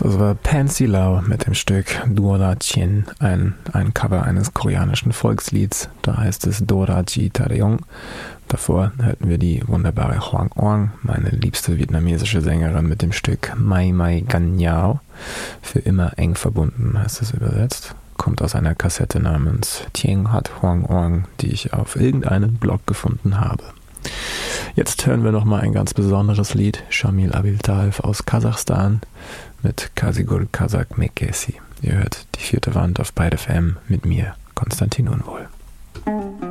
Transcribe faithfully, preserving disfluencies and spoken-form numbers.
Das war Pansy Lau mit dem Stück Dora Chien, ein, ein Cover eines koreanischen Volkslieds. Da heißt es Dora Ji Taeyong. Davor hörten wir die wunderbare Hwang Oang, meine liebste vietnamesische Sängerin, mit dem Stück Mai Mai Gan Nhau. Für immer eng verbunden heißt es übersetzt. Kommt aus einer Kassette namens Tieng Hat Hwang Oang, die ich auf irgendeinem Blog gefunden habe. Jetzt hören wir nochmal ein ganz besonderes Lied, Shamil Abiltaev aus Kasachstan mit Kasigul Kazak Mekesi. Ihr hört die vierte Wand auf Byte F M mit mir, Konstantin Unwohl.